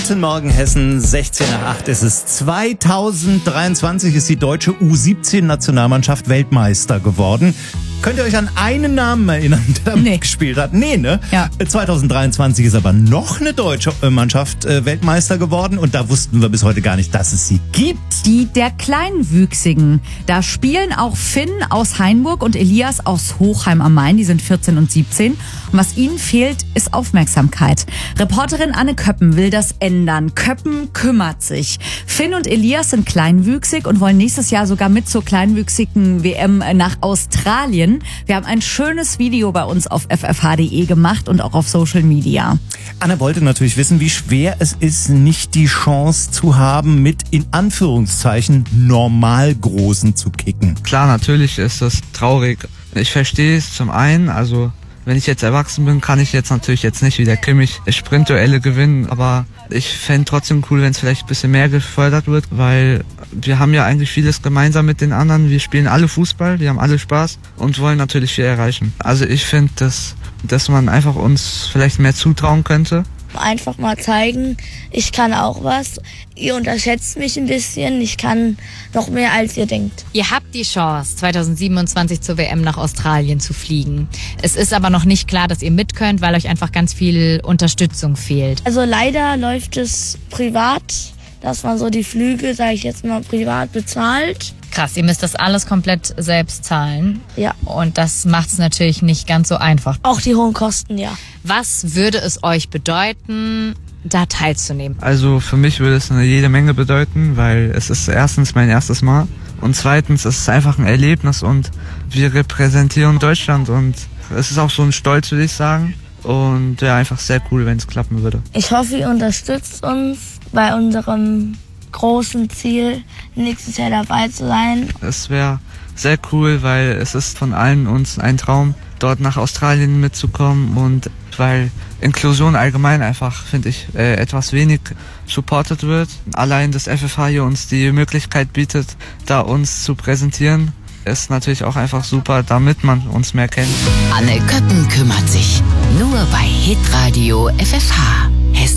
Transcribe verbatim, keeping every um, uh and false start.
Guten Morgen Hessen, sechzehn nach acht ist es. zweitausenddreiundzwanzig ist die deutsche U siebzehn Nationalmannschaft Weltmeister geworden. Könnt ihr euch an einen Namen erinnern, der Nee. gespielt hat? Nee, ne? Ja. zweitausenddreiundzwanzig ist aber noch eine deutsche Mannschaft äh, Weltmeister geworden und da wussten wir bis heute gar nicht, dass es sie gibt. Die der Kleinwüchsigen. Da spielen auch Finn aus Hainburg und Elias aus Hochheim am Main. Die sind vierzehn und siebzehn. Und was ihnen fehlt, ist Aufmerksamkeit. Reporterin Anne Köppen will das ändern. Köppen kümmert sich. Finn und Elias sind kleinwüchsig und wollen nächstes Jahr sogar mit zur kleinwüchsigen W M nach Australien. Wir haben ein schönes Video bei uns auf f f h punkt d e gemacht und auch auf Social Media. Anne wollte natürlich wissen, wie schwer es ist, nicht die Chance zu haben, mit in Anführungszeichen normal Großen zu kicken. Klar, natürlich ist das traurig. Ich verstehe es zum einen, also wenn ich jetzt erwachsen bin, kann ich jetzt natürlich jetzt nicht wie der Kimmich Sprintduelle gewinnen, aber ich fände trotzdem cool, wenn es vielleicht ein bisschen mehr gefördert wird, weil wir haben ja eigentlich vieles gemeinsam mit den anderen. Wir spielen alle Fußball, wir haben alle Spaß und wollen natürlich viel erreichen. Also ich finde, dass, dass man einfach uns vielleicht mehr zutrauen könnte. Einfach mal zeigen, ich kann auch was. Ihr unterschätzt mich ein bisschen, ich kann noch mehr als ihr denkt. Ihr habt die Chance, zweitausendsiebenundzwanzig zur W M nach Australien zu fliegen. Es ist aber noch nicht klar, dass ihr mit könnt, weil euch einfach ganz viel Unterstützung fehlt. Also leider läuft es privat, dass man so die Flüge, sage ich jetzt mal, privat bezahlt. Krass, ihr müsst das alles komplett selbst zahlen. Ja. Und das macht es natürlich nicht ganz so einfach. Auch die hohen Kosten, ja. Was würde es euch bedeuten, da teilzunehmen? Also für mich würde es eine jede Menge bedeuten, weil es ist erstens mein erstes Mal und zweitens ist es einfach ein Erlebnis und wir repräsentieren Deutschland und es ist auch so ein Stolz, würde ich sagen. Und wäre einfach sehr cool, wenn es klappen würde. Ich hoffe, ihr unterstützt uns bei unserem großen Ziel, nächstes Jahr dabei zu sein. Es wäre sehr cool, weil es ist von allen uns ein Traum, dort nach Australien mitzukommen und weil Inklusion allgemein einfach, finde ich, äh, etwas wenig supported wird. Allein das F F H hier uns die Möglichkeit bietet, da uns zu präsentieren, ist natürlich auch einfach super, damit man uns mehr kennt. Anne Köppen kümmert sich. Nur bei Hitradio F F H.